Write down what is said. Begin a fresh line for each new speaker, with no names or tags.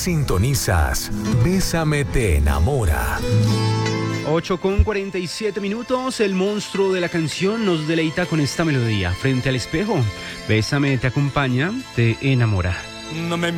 Sintonizas Bésame te enamora.
8:47, el monstruo de la canción nos deleita con esta melodía. Frente al espejo, Bésame te acompaña, te enamora.
No me